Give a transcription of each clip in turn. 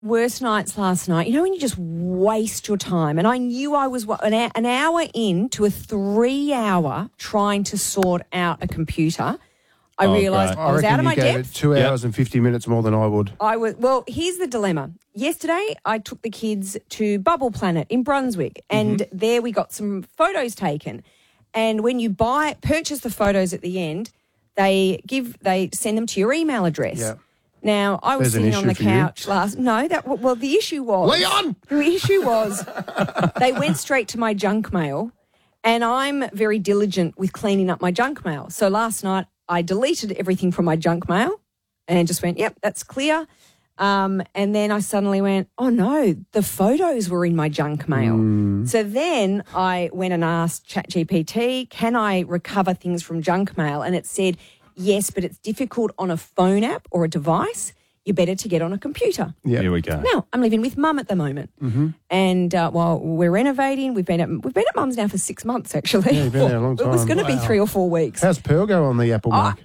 worst nights last night. You know when you just waste your time? And I knew I was an hour into a 3-hour trying to sort out a computer. I realised I was out of my depth. I reckon you gave it 2 hours and 50 minutes more than I would. Well, here's the dilemma. Yesterday, I took the kids to Bubble Planet in Brunswick, and there we got some photos taken. And when you purchase the photos at the end, they send them to your email address. Yeah. Now, I was sitting on the couch the issue was... Leon! The issue was they went straight to my junk mail, and I'm very diligent with cleaning up my junk mail. So last night, I deleted everything from my junk mail and just went, yep, that's clear. And then I suddenly went, oh, no, the photos were in my junk mail. So then I went and asked ChatGPT, can I recover things from junk mail? And it said, yes, but it's difficult on a phone app or a device. You're better to get on a computer. Yep. Here we go. Now, I'm living with Mum at the moment. And while we're renovating, we've been at Mum's now for 6 months, actually. Yeah, you've been there a long time. It was going to be 3 or 4 weeks. How's Pearl go on the Apple Mac?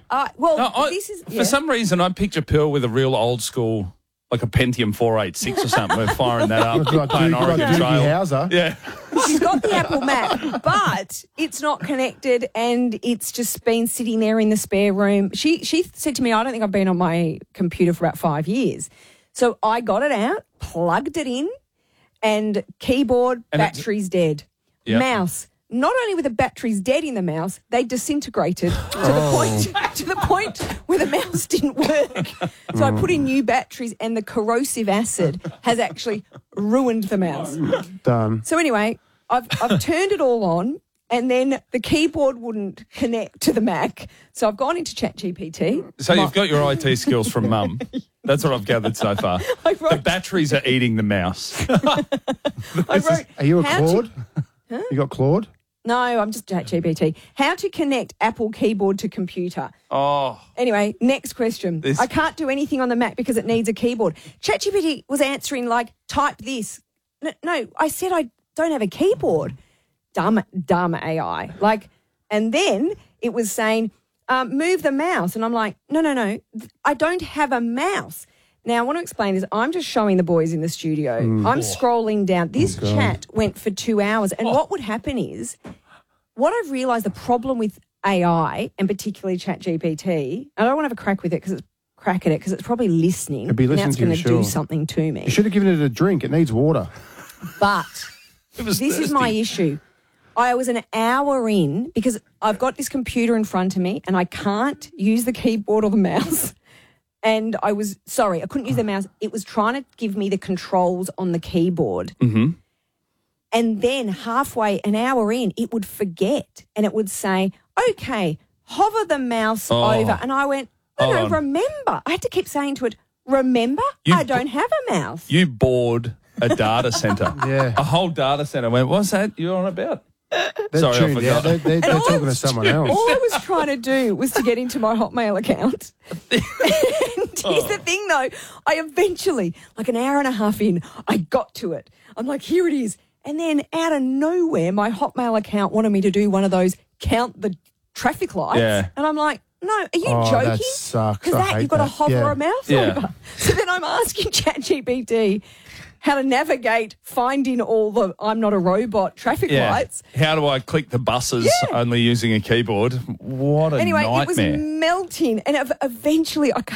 For some reason, I picture Pearl with a real old school, like a Pentium 486 or something. We're firing that up. Like Oregon Trail. Hauser. Yeah. She's got the Apple Mac, but it's not connected and it's just been sitting there in the spare room. She said to me, I don't think I've been on my computer for about 5 years. So I got it out, plugged it in, and keyboard, battery's dead. Yep. Mouse. Not only were the batteries dead in the mouse, they disintegrated to the point where the mouse didn't work. So I put in new batteries and the corrosive acid has actually ruined the mouse. Done. So anyway, I've turned it all on and then the keyboard wouldn't connect to the Mac. So I've gone into ChatGPT. So you've got your IT skills from Mum. That's what I've gathered so far. The batteries are eating the mouse. Are you a Claude? Huh? You got Claude? No, I'm just ChatGPT. How to connect Apple keyboard to computer. Oh. Anyway, next question. I can't do anything on the Mac because it needs a keyboard. ChatGPT was answering like, type this. No, I said I don't have a keyboard. Dumb AI. And then it was saying, move the mouse. And I'm like, no, I don't have a mouse. Now, I want to explain this. I'm just showing the boys in the studio. I'm scrolling down. This chat went for 2 hours. And what would happen is, what I've realised, the problem with AI, and particularly ChatGPT, I don't want to have a crack at it because it's probably listening. It'd be listening and it's going to do something to me. You should have given it a drink. It needs water. But this is my issue. I was an hour in because I've got this computer in front of me and I can't use the keyboard or the mouse. And I couldn't use the mouse. It was trying to give me the controls on the keyboard. Mm-hmm. And then halfway, an hour in, it would forget and it would say, okay, hover the mouse over. And I went, no, remember. I had to keep saying to it, remember, I don't have a mouse. You bored a data centre. Yeah. A whole data centre went, what's that you're on about? They're Sorry, tuned I forgot. out. They're talking to someone else. All I was trying to do was to get into my Hotmail account. And here's the thing, though. I eventually, like an hour and a half in, I got to it. I'm like, here it is. And then out of nowhere, my Hotmail account wanted me to do one of those count the traffic lights. Yeah. And I'm like, no, are you joking? That sucks. Because you've got to hover a mouse over. So then I'm asking ChatGPT how to navigate finding all the I'm not a robot traffic lights. How do I click the buses only using a keyboard? What a nightmare. It was melting. And eventually, I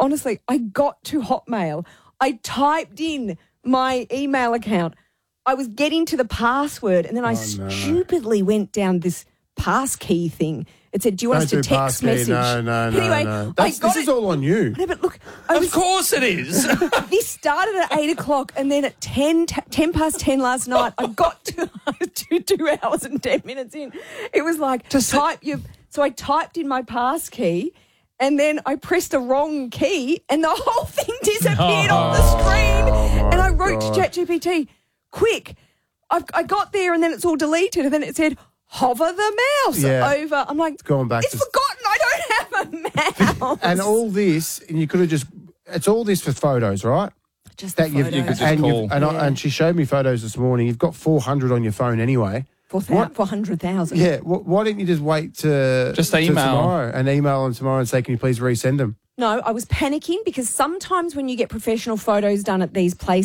got to Hotmail. I typed in my email account. I was getting to the password and then I stupidly went down this passkey thing. It said, do you want us to text message? No. Anyway, this is all on you. No, but look. Of course it is. This started at 8 o'clock and then at 10 past 10 last night, I got to 2 hours and 10 minutes in. It was like, so I typed in my pass key and then I pressed the wrong key and the whole thing disappeared off the screen. And I wrote to ChatGPT, quick, I got there and then it's all deleted and then it said, hover the mouse over. I'm like, it's forgotten. I don't have a mouse. And all this, and you could have it's all this for photos, right? Just the photos. You could just call. And she showed me photos this morning. You've got 400 on your phone anyway. 400,000. Yeah. Why didn't you just wait to email tomorrow and email them tomorrow and say, can you please resend them? No, I was panicking because sometimes when you get professional photos done at these places,